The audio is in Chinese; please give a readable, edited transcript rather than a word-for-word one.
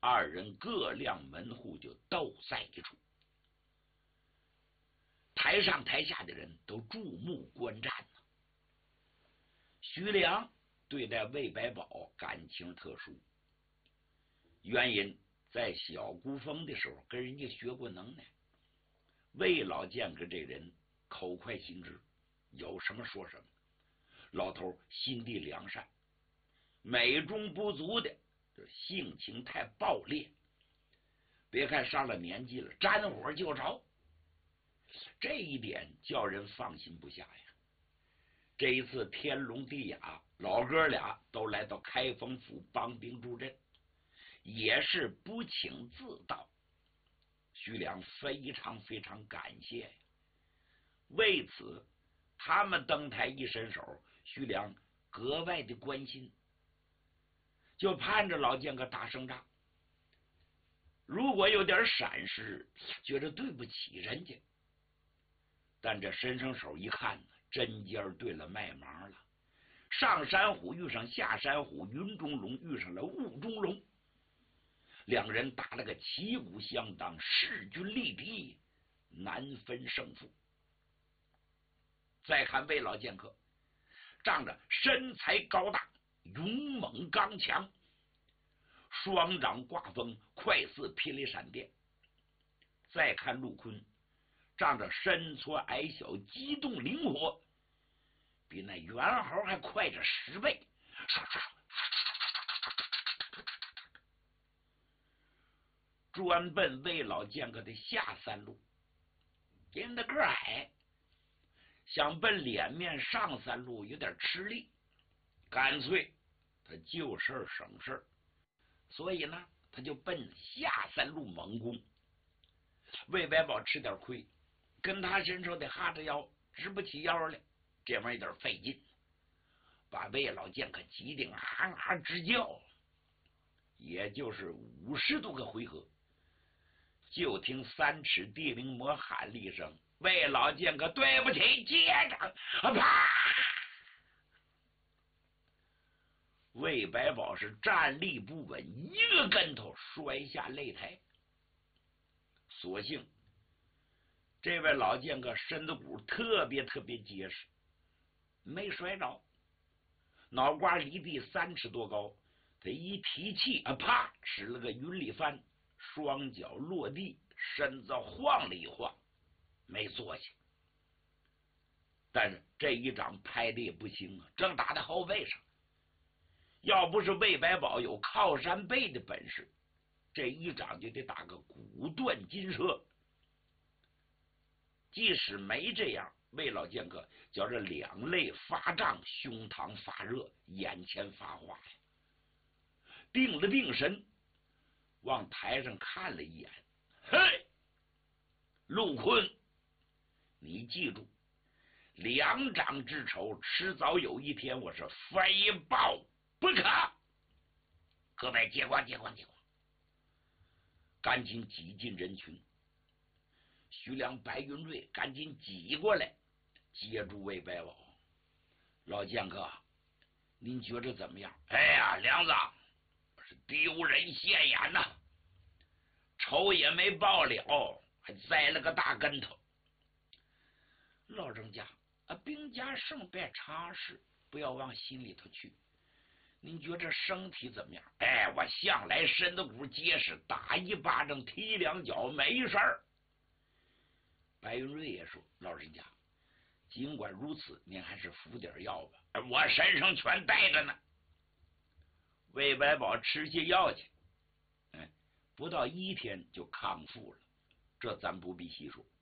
二人各亮门户，就斗在一处。台上台下的人都注目观战呢。徐良对待魏百宝感情特殊，原因在小孤峰的时候跟人家学过能耐。魏老剑客这人口快心直，有什么说什么。老头心地良善，美中不足的就是性情太暴烈。别看上了年纪了，沾火就着，这一点叫人放心不下呀。这一次天龙地雅老哥俩都来到开封府帮兵助阵，也是不请自到。徐良非常非常感谢呀。为此他们登台一伸手，徐良格外的关心，就盼着老剑客打胜仗。如果有点闪失，觉得对不起人家，但这伸伸手一看，针尖对了麦芒了。上山虎遇上下山虎，云中龙遇上了雾中龙，两人打了个旗鼓相当，势均力敌，难分胜负。再看魏老剑客，仗着身材高大，勇猛刚强，双掌挂风，快似霹雳闪电。再看陆坤，仗着身矬矮小，机动灵活，比那猿猴还快着10倍。专奔魏老剑客的下三路，因为他个矮，想奔脸面上三路有点吃力，干脆他就事省事，所以呢，他就奔下三路猛攻。魏百宝吃点亏，跟他身上得哈着腰，直不起腰来，这玩意有点费劲，把魏老剑客急得哈哈直叫。也就是50多个回合，就听3尺地灵魔喊了一声：“魏老剑客，对不起！”接着，啪！魏百宝是站立不稳，一个跟头摔下擂台。所幸这位老剑客身子骨特别结实，没摔着，脑瓜离地3尺多高。他一提气啪，使了个云里翻，双脚落地，身子晃了一晃，没坐下。但是这一掌拍的也不行啊，正打在后背上。要不是魏百宝有靠山背的本事，这一掌就得打个骨断筋折。即使没这样，魏老剑客觉着两肋发胀，胸膛发热，眼前发花呀。定了定神，往台上看了一眼，嘿，陆坤，你记住，2掌之仇，迟早有一天我是非报不可。各位接光，赶紧挤进人群。徐良、白云瑞赶紧挤过来，接住魏百宝。老剑客，您觉着怎么样？哎呀，梁子，是丢人现眼呐！仇也没报了，还栽了个大跟头。老人家兵家胜败常事，不要往心里头去。您觉着身体怎么样？哎，我向来身子骨结实，打一巴掌踢2脚没事儿。白云瑞也说：“老人家，尽管如此，您还是服点药吧。我身上全带着呢。”魏百宝吃些药去，不到1天就康复了，这咱不必细说。